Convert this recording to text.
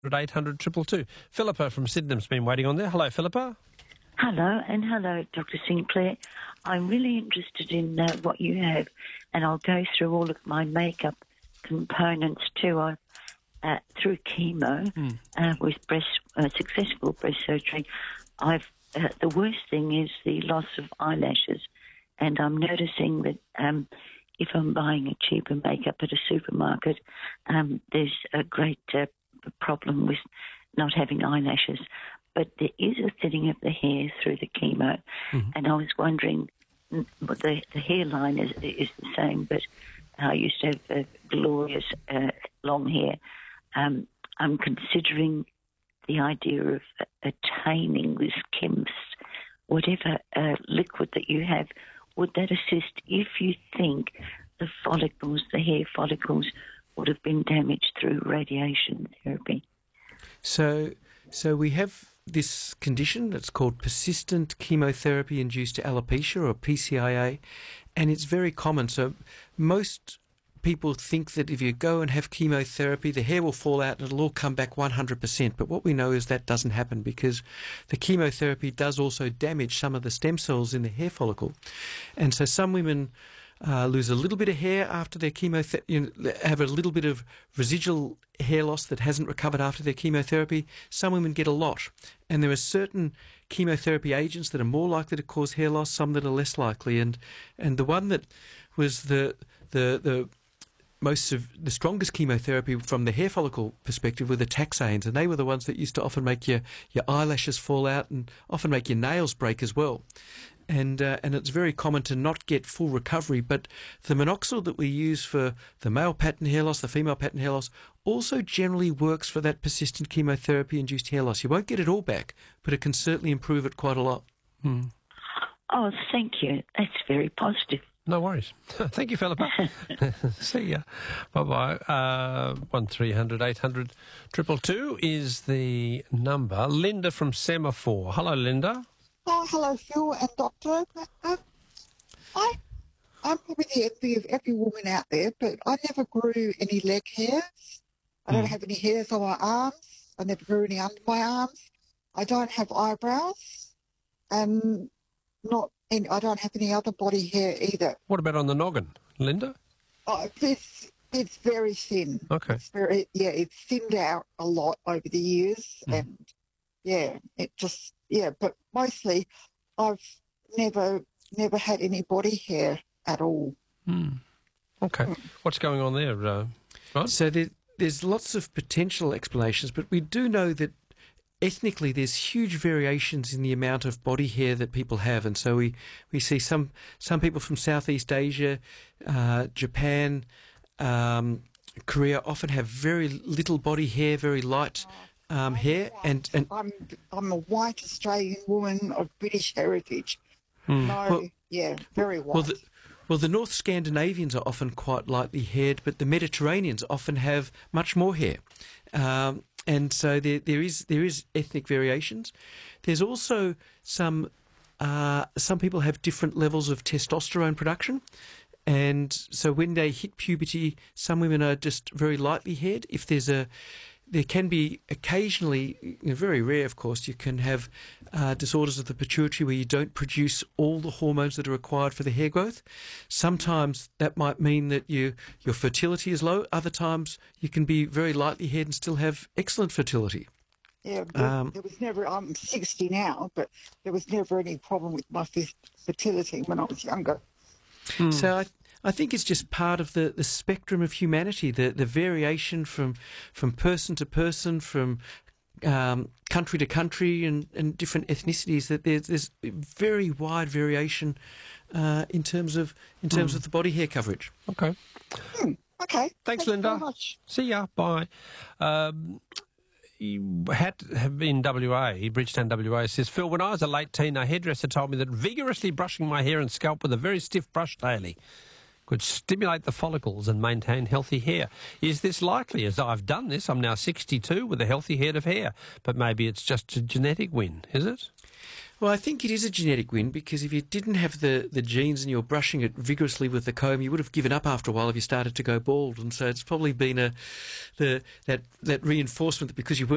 800 222. Philippa from Sydenham's been waiting on there. Hello, Philippa. Hello, and hello, Dr. Sinclair. I'm really interested in what you have, and I'll go through all of my makeup components too. Through chemo with successful breast surgery, the worst thing is the loss of eyelashes, and I'm noticing that if I'm buying a cheaper makeup at a supermarket, there's a great problem with not having eyelashes. But there is a thinning of the hair through the chemo, and I was wondering, the hairline is the same, but I used to have glorious long hair. I'm considering the idea of attaining this whatever liquid that you have. Would that assist if you think the hair follicles, would have been damaged through radiation therapy? So we have this condition that's called persistent chemotherapy-induced alopecia, or PCIA, and it's very common. So most people think that if you go and have chemotherapy, the hair will fall out and it'll all come back 100%. But what we know is that doesn't happen, because the chemotherapy does also damage some of the stem cells in the hair follicle. And so some women lose a little bit of hair after their chemotherapy, have a little bit of residual hair loss that hasn't recovered after their chemotherapy. Some women get a lot. And there are certain chemotherapy agents that are more likely to cause hair loss, some that are less likely. And the one that was the strongest chemotherapy from the hair follicle perspective were the taxanes, and they were the ones that used to often make your eyelashes fall out and often make your nails break as well. And it's very common to not get full recovery, but the minoxidil that we use for the male pattern hair loss, the female pattern hair loss, also generally works for that persistent chemotherapy-induced hair loss. You won't get it all back, but it can certainly improve it quite a lot. Oh, thank you. That's very positive. No worries. Thank you, Philippa. See ya. Bye-bye. 1300 800 222 is the number. Linda from Semaphore. Hello, Linda. Oh, hello, Phil and Doctor. I'm probably the envy of every woman out there, but I never grew any leg hairs. I don't have any hairs on my arms. I never grew any under my arms. I don't have eyebrows, and I don't have any other body hair either. What about on the noggin, Linda? Oh, it's very thin. Okay. It's thinned out a lot over the years, and but mostly I've never had any body hair at all. Okay. What's going on there, right? So there's lots of potential explanations, but we do know that ethnically there's huge variations in the amount of body hair that people have. And so we see some people from Southeast Asia, Japan, Korea often have very little body hair, very light hair. And I'm a white Australian woman of British heritage. Very white. Well, the North Scandinavians are often quite lightly haired, but the Mediterraneans often have much more hair. And so there is ethnic variations. There's also some people have different levels of testosterone production. And so when they hit puberty, some women are just very lightly haired. There can be occasionally, very rare of course, you can have disorders of the pituitary where you don't produce all the hormones that are required for the hair growth. Sometimes that might mean that your fertility is low. Other times you can be very lightly haired and still have excellent fertility. Yeah, there was never, I'm 60 now, but there was never any problem with my fertility when I was younger. So I think it's just part of the spectrum of humanity, the variation from person to person, from country to country and different ethnicities, that there's very wide variation in terms of the body hair coverage. Okay. Okay. Thanks, Linda. Very much. See ya. Bye. You have in WA, Bridgetown, WA, says, Phil, when I was a late teen, a hairdresser told me that vigorously brushing my hair and scalp with a very stiff brush daily could stimulate the follicles and maintain healthy hair. Is this likely? As I've done this, I'm now 62 with a healthy head of hair, but maybe it's just a genetic win, is it? Well, I think it is a genetic win, because if you didn't have the genes and you're brushing it vigorously with the comb, you would have given up after a while if you started to go bald. And so it's probably been that reinforcement that because you weren't